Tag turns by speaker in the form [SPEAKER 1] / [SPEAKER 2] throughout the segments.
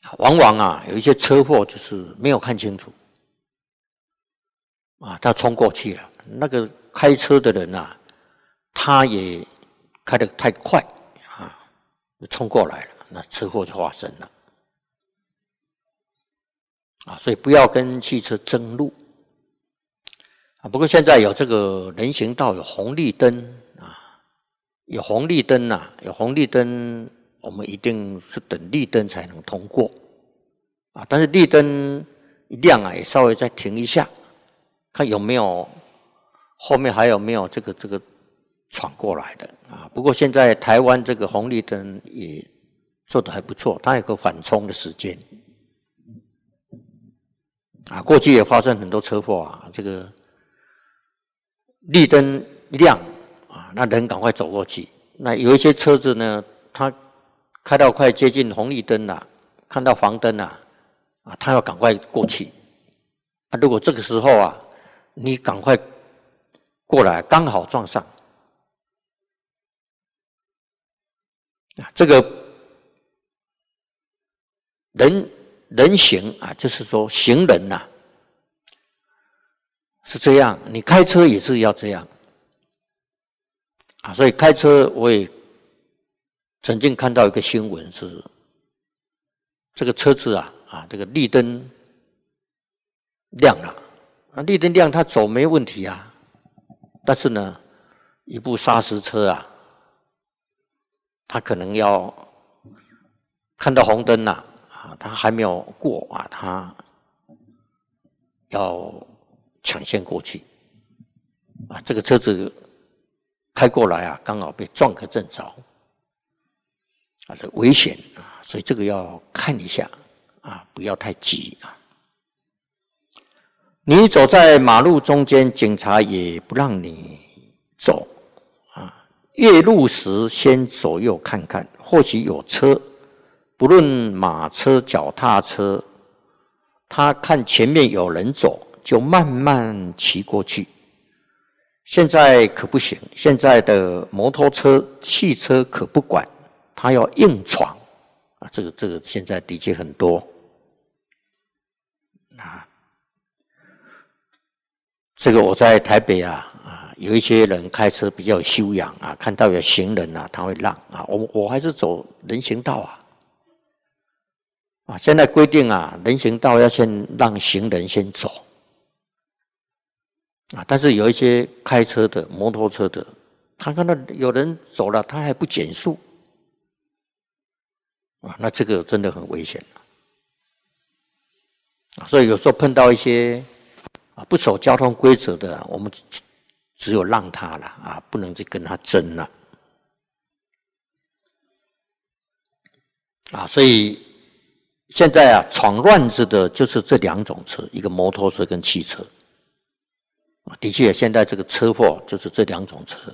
[SPEAKER 1] 往往啊有一些车祸就是没有看清楚，啊，他冲过去了，那个开车的人啊，他也开得太快啊，冲过来了，那车祸就发生了。啊，所以不要跟汽车争路。啊，不过现在有这个人行道有红绿灯啊，有红绿灯啊，有红绿灯，我们一定是等绿灯才能通过。啊，但是绿灯一亮啊，也稍微再停一下，看有没有后面还有没有这个闯过来的啊。不过现在台湾这个红绿灯也做得还不错，它有个缓冲的时间。啊，过去也发生很多车祸啊，这个绿灯一亮啊，那人赶快走过去。那有一些车子呢，它开到快接近红绿灯了，看到黄灯了，啊，他要赶快过去。啊，如果这个时候啊，你赶快过来，刚好撞上，啊，这个人行啊，就是说行人呐，是这样，你开车也是要这样啊。所以开车我也曾经看到一个新闻是，这个车子啊，这个绿灯亮了，啊，绿灯亮，他走没问题啊，但是呢，一部砂石车啊，他可能要看到红灯了。他还没有过啊，他要抢先过去啊。这个车子开过来啊，刚好被撞个正着啊，这危险啊，所以这个要看一下啊，不要太急啊。你走在马路中间，警察也不让你走啊。越路时先左右看看，或许有车。不论马车、脚踏车，他看前面有人走，就慢慢骑过去。现在可不行，现在的摩托车、汽车可不管，他要硬闯啊！这个现在的确很多啊。这个我在台北啊，有一些人开车比较有修养啊，看到有行人啊，他会让啊，我还是走人行道啊。啊，现在规定啊，人行道要先让行人先走啊，但是有一些开车的、摩托车的，他看到有人走了，他还不减速啊，那这个真的很危险啊。所以有时候碰到一些啊不守交通规则的，我们只有让他了啊，不能去跟他争了啊，所以。现在啊，闯乱子的就是这两种车，一个摩托车跟汽车。啊，的确，现在这个车祸就是这两种车。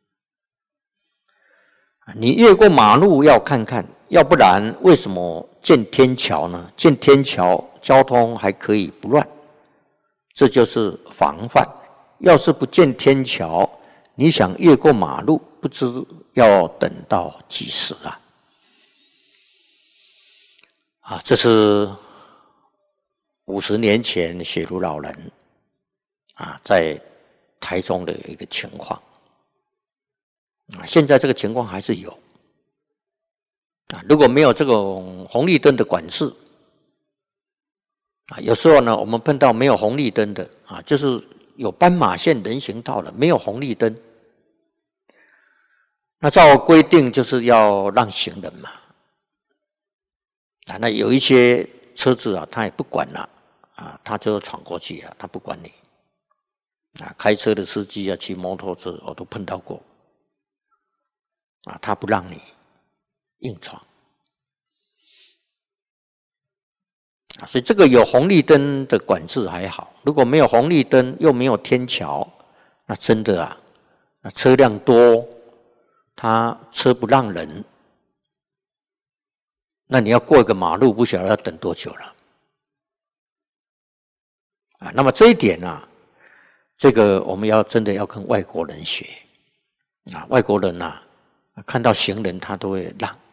[SPEAKER 1] 你越过马路要看看，要不然为什么建天桥呢？建天桥，交通还可以不乱，这就是防范。要是不建天桥，你想越过马路，不知要等到几时啊！啊，这是50年前雪庐老人啊，在台中的一个情况啊。现在这个情况还是有啊。如果没有这种红绿灯的管制啊，有时候呢，我们碰到没有红绿灯的啊，就是有斑马线人行道的，没有红绿灯，那照规定就是要让行人嘛。啊，那有一些车子啊，他也不管了啊，他就闯过去啊，他不管你啊。开车的司机啊，骑摩托车我都碰到过啊，他不让你硬闯啊。所以这个有红绿灯的管制还好，如果没有红绿灯又没有天桥，那真的啊，那车辆多，他车不让人。那你要过一个马路，不晓得要等多久了啊！那么这一点啊，这个我们要真的要跟外国人学啊。外国人啊，看到行人他都会让